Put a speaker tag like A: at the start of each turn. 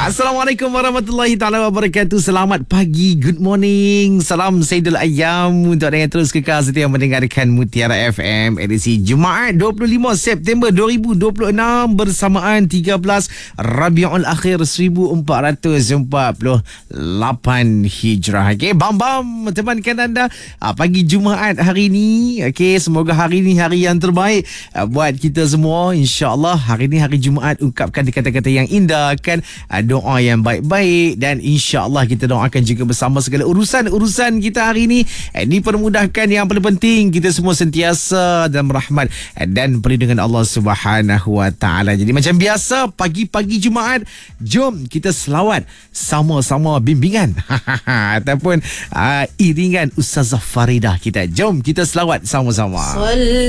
A: Assalamualaikum warahmatullahi taala wabarakatuh. Selamat pagi, good morning. Salam Sayyidul Ayyam untuk anda yang terus kekal setia mendengarkan Mutiara FM edisi Jumaat 25 September 2026 bersamaan 13 Rabiul Akhir 1448 Hijrah. Okey, bam temankan anda pagi Jumaat hari ini. Okey, semoga hari ini hari yang terbaik buat kita semua. InsyaAllah hari ini hari Jumaat, ungkapkan kata-kata yang indah, kan, doa yang baik-baik, dan insya-Allah kita doakan juga bersama segala urusan-urusan kita hari ini dipermudahkan. Yang paling penting kita semua sentiasa dalam rahmat dan perlindungan Allah Subhanahu Wa Taala. Jadi macam biasa pagi-pagi Jumaat, jom kita selawat sama-sama bimbingan ataupun iringan Ustazah Faridah kita. Jom kita selawat sama-sama.